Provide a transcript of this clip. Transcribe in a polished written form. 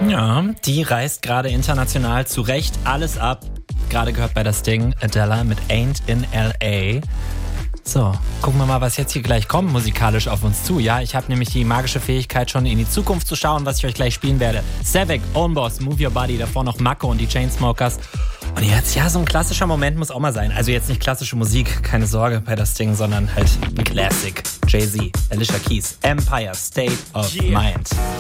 Ja, die reist gerade international zu Recht alles ab. Gerade gehört bei das Ding Adele mit Ain't in L.A. So, gucken wir mal, was jetzt hier gleich kommt musikalisch auf uns zu. Ja, ich habe nämlich die magische Fähigkeit, schon in die Zukunft zu schauen, was ich euch gleich spielen werde. Savik, Own Boss, Move Your Body, davor noch Mako und die Chainsmokers. Und jetzt, ja, so ein klassischer Moment muss auch mal sein. Also jetzt nicht klassische Musik, keine Sorge bei das Ding, sondern halt ein Classic. Jay-Z, Alicia Keys, Empire State of Mind.